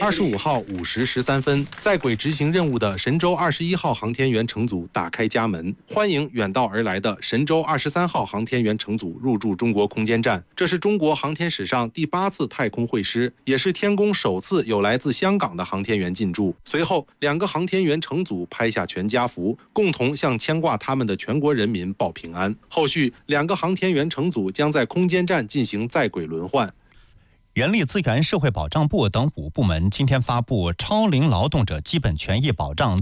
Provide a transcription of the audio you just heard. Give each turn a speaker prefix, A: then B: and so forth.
A: 25号5时13分，在轨执行任务的神舟21号航天员乘组打开家门，欢迎远道而来的神舟23号航天员乘组入驻中国空间站。这是中国航天史上第8次太空会师，也是天宫首次有来自香港的航天员进驻。随后，2个航天员乘组拍下全家福，共同向牵挂他们的全国人民报平安。后续2个航天员乘组将在空间站进行在轨轮换。
B: 人力资源社会保障部等5部门今天发布《超龄劳动者基本权益保障